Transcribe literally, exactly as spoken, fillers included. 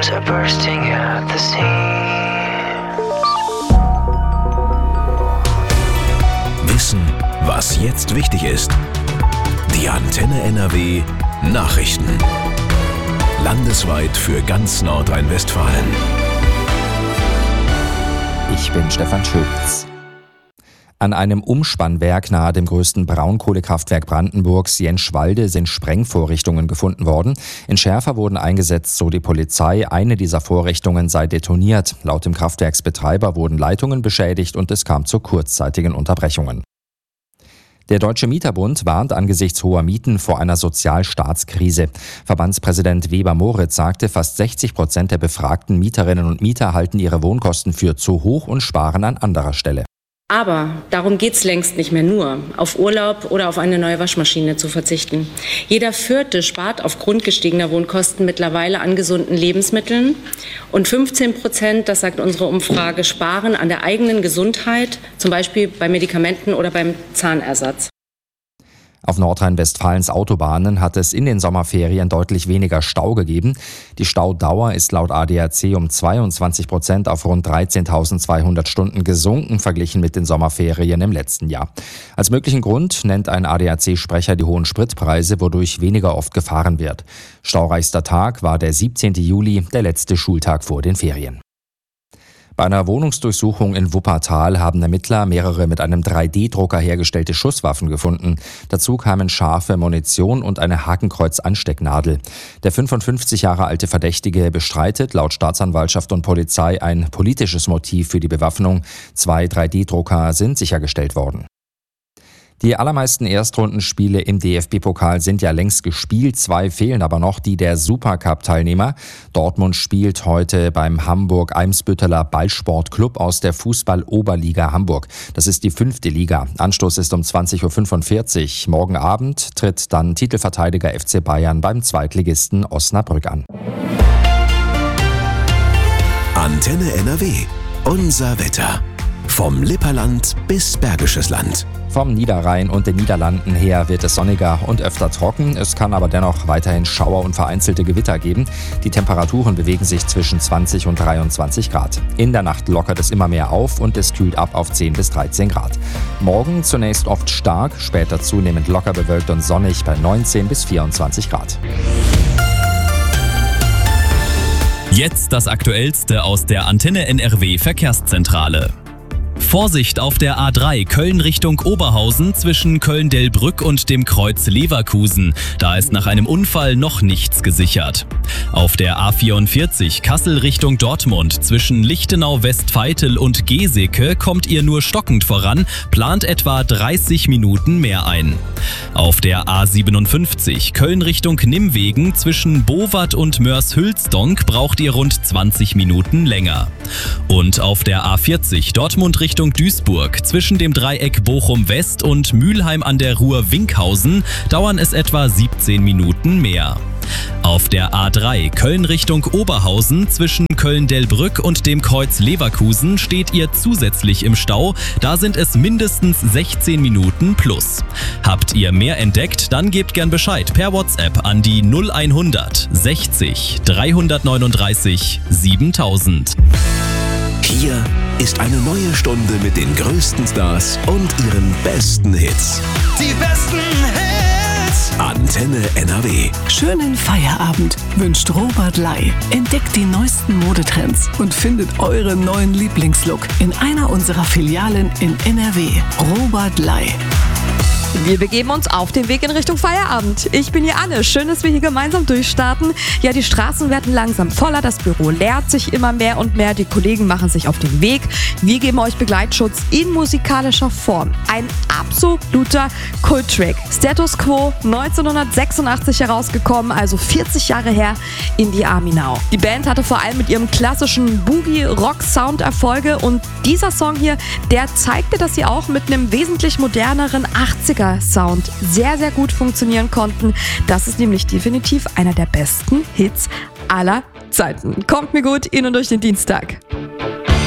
Walls are bursting at the seams. Wissen, was jetzt wichtig ist. Die Antenne N R W Nachrichten. Landesweit für ganz Nordrhein-Westfalen. Ich bin Stefan Schulz. An einem Umspannwerk nahe dem größten Braunkohlekraftwerk Brandenburgs, Jenschwalde, sind Sprengvorrichtungen gefunden worden. In Schärfer wurden eingesetzt, so die Polizei. Eine dieser Vorrichtungen sei detoniert. Laut dem Kraftwerksbetreiber wurden Leitungen beschädigt und es kam zu kurzzeitigen Unterbrechungen. Der Deutsche Mieterbund warnt angesichts hoher Mieten vor einer Sozialstaatskrise. Verbandspräsident Weber-Moritz sagte, fast sechzig Prozent der befragten Mieterinnen und Mieter halten ihre Wohnkosten für zu hoch und sparen an anderer Stelle. Aber darum geht's längst nicht mehr nur, auf Urlaub oder auf eine neue Waschmaschine zu verzichten. Jeder Vierte spart aufgrund gestiegener Wohnkosten mittlerweile an gesunden Lebensmitteln. Und fünfzehn Prozent, das sagt unsere Umfrage, sparen an der eigenen Gesundheit, zum Beispiel bei Medikamenten oder beim Zahnersatz. Auf Nordrhein-Westfalens Autobahnen hat es in den Sommerferien deutlich weniger Stau gegeben. Die Staudauer ist laut A D A C um zweiundzwanzig Prozent auf rund dreizehntausendzweihundert Stunden gesunken, verglichen mit den Sommerferien im letzten Jahr. Als möglichen Grund nennt ein A D A C-Sprecher die hohen Spritpreise, wodurch weniger oft gefahren wird. Staureichster Tag war der siebzehnten Juli, der letzte Schultag vor den Ferien. Bei einer Wohnungsdurchsuchung in Wuppertal haben Ermittler mehrere mit einem drei D Drucker hergestellte Schusswaffen gefunden. Dazu kamen scharfe Munition und eine Hakenkreuz-Anstecknadel. Der fünfundfünfzig Jahre alte Verdächtige bestreitet laut Staatsanwaltschaft und Polizei ein politisches Motiv für die Bewaffnung. Zwei drei D Drucker sind sichergestellt worden. Die allermeisten Erstrundenspiele im D F B-Pokal sind ja längst gespielt, zwei fehlen aber noch, die der Supercup-Teilnehmer. Dortmund spielt heute beim Hamburg-Eimsbütteler Ballsportclub aus der Fußball-Oberliga Hamburg. Das ist die fünfte Liga. Anstoß ist um zwanzig Uhr fünfundvierzig. Morgen Abend tritt dann Titelverteidiger F C Bayern beim Zweitligisten Osnabrück an. Antenne N R W. Unser Wetter. Vom Lipperland bis Bergisches Land. Vom Niederrhein und den Niederlanden her wird es sonniger und öfter trocken. Es kann aber dennoch weiterhin Schauer und vereinzelte Gewitter geben. Die Temperaturen bewegen sich zwischen zwanzig und dreiundzwanzig Grad. In der Nacht lockert es immer mehr auf und es kühlt ab auf zehn bis dreizehn Grad. Morgen zunächst oft stark, später zunehmend locker bewölkt und sonnig bei neunzehn bis vierundzwanzig Grad. Jetzt das Aktuellste aus der Antenne N R W Verkehrszentrale. Vorsicht auf der A drei Köln Richtung Oberhausen zwischen Köln-Delbrück und dem Kreuz Leverkusen. Da ist nach einem Unfall noch nichts gesichert. Auf der A vierundvierzig Kassel Richtung Dortmund zwischen Lichtenau-Westfeitel und Geseke kommt ihr nur stockend voran, plant etwa dreißig Minuten mehr ein. Auf der A siebenundfünfzig Köln Richtung Nimwegen zwischen Bowat und Mörs-Hülsdonk braucht ihr rund zwanzig Minuten länger. Und auf der A vierzig Dortmund Richtung Duisburg zwischen dem Dreieck Bochum-West und Mülheim an der Ruhr-Winkhausen dauern es etwa siebzehn Minuten mehr. Auf der A drei Köln Richtung Oberhausen zwischen Köln-Delbrück und dem Kreuz Leverkusen steht ihr zusätzlich im Stau. Da sind es mindestens sechzehn Minuten plus. Habt ihr mehr entdeckt, dann gebt gern Bescheid per WhatsApp an die null hundert sechzig dreihundertneununddreißig siebentausend. Hier ist eine neue Stunde mit den größten Stars und ihren besten Hits. Die besten Hits. Antenne N R W. Schönen Feierabend wünscht Robert Ley. Entdeckt die neuesten Modetrends und findet euren neuen Lieblingslook in einer unserer Filialen in N R W. Robert Ley. Wir begeben uns auf den Weg in Richtung Feierabend. Ich bin hier Anne. Schön, dass wir hier gemeinsam durchstarten. Ja, die Straßen werden langsam voller, das Büro leert sich immer mehr und mehr. Die Kollegen machen sich auf den Weg. Wir geben euch Begleitschutz in musikalischer Form. Ein absoluter Kulttrack. Status Quo, neunzehnhundertsechsundachtzig herausgekommen, also vierzig Jahre her, in die Army Now. Die Band hatte vor allem mit ihrem klassischen Boogie-Rock-Sound Erfolge und dieser Song hier, der zeigte, dass sie auch mit einem wesentlich moderneren achtziger-Sound sehr, sehr gut funktionieren konnten. Das ist nämlich definitiv einer der besten Hits aller Zeiten. Kommt mir gut in und durch den Dienstag.